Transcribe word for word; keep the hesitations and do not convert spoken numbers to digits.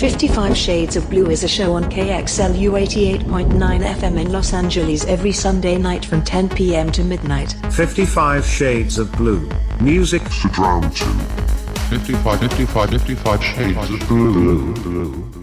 fifty-five Shades of Blue is a show on K X L U eighty-eight point nine F M in Los Angeles every Sunday night from ten p.m. to midnight. fifty-five Shades of Blue. Music to drown to. fifty-five, fifty-five, fifty-five Shades of Blue.